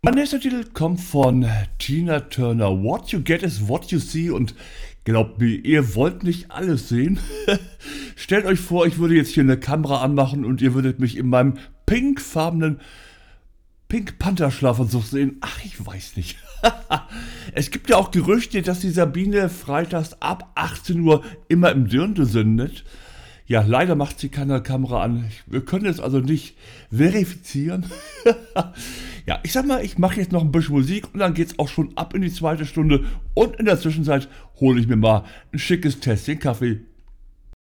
Mein nächster Titel kommt von Tina Turner. What you get is what you see. Und glaubt mir, ihr wollt nicht alles sehen. Stellt euch vor, ich würde jetzt hier eine Kamera anmachen und ihr würdet mich in meinem pinkfarbenen Pink Panther Schlafanzug sehen. Ach, ich weiß nicht. Es gibt ja auch Gerüchte, dass die Sabine freitags ab 18 Uhr immer im Dirndl sendet. Ja, leider macht sie keine Kamera an. Wir können es also nicht verifizieren. Ja, ich sag mal, ich mache jetzt noch ein bisschen Musik und dann geht's auch schon ab in die zweite Stunde. Und in der Zwischenzeit hole ich mir mal ein schickes Tässchen Kaffee.